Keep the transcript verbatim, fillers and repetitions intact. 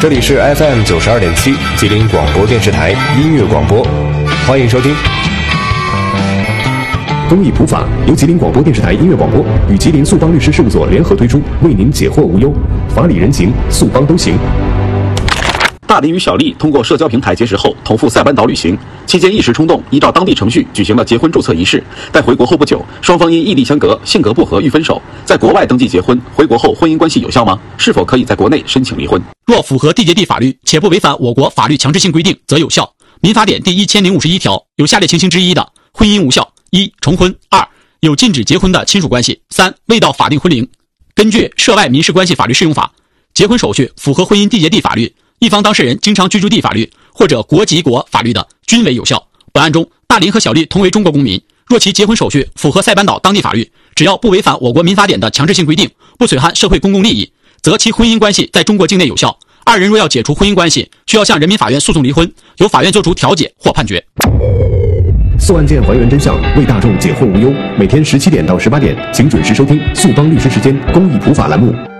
这里是 F M 九十二点七吉林广播电视台音乐广播，欢迎收听。 公益普法由吉林广播电视台音乐广播与吉林速邦律师事务所联合推出，为您解惑无忧，法理人情，速邦都行。 大林与小丽通过社交平台结识后，同赴塞班岛旅行期间一时冲动，依照当地程序举行了结婚注册仪式。但回国后不久，双方因异地相隔、性格不合欲分手。在国外登记结婚，回国后婚姻关系有效吗？是否可以在国内申请离婚？ 若符合缔结地法律且不违反我国法律强制性规定，则有效。民法典第一千零五十一条有下列情形之一的，婚姻无效：一、重婚；二、有禁止结婚的亲属关系；三、未到法定婚龄。根据《涉外民事关系法律适用法》，结婚手续符合婚姻缔结地法律、一方当事人经常居住地法律或者国籍国法律的，均为有效。本案中，大林和小丽同为中国公民，若其结婚手续符合塞班岛当地法律，只要不违反我国民法典的强制性规定，不损害社会公共利益，则其婚姻关系在中国境内有效。二人若要解除婚姻关系，需要向人民法院诉讼离婚，由法院作出调解或判决。 诉案件还原真相，为大众解惑无忧。每天十七点到十八点，请准时收听速邦律师时间公益普法栏目。